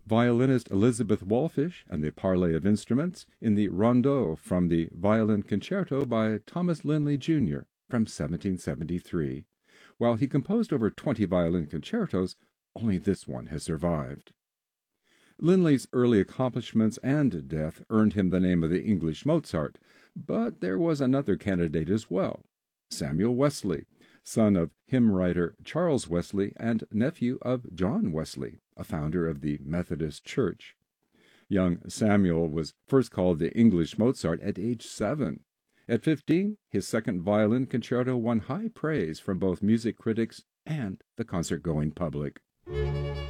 violinist Elizabeth Walfish and the Parley of Instruments in the Rondeau from the Violin Concerto by Thomas Linley Jr. from 1773. While he composed over 20 violin concertos, only this one has survived. Linley's early accomplishments and death earned him the name of the English Mozart, but there was another candidate as well, Samuel Wesley, son of hymn writer Charles Wesley and nephew of John Wesley, a founder of the Methodist Church. Young Samuel was first called the English Mozart at age 7. At 15, his second violin concerto won high praise from both music critics and the concert-going public.